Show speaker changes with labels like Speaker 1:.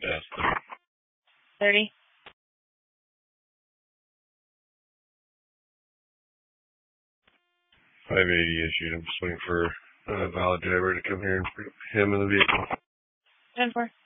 Speaker 1: Yeah.
Speaker 2: 30.
Speaker 1: $580 issued. I'm just waiting for a valid driver to come here and bring him in the vehicle.
Speaker 2: 10-4.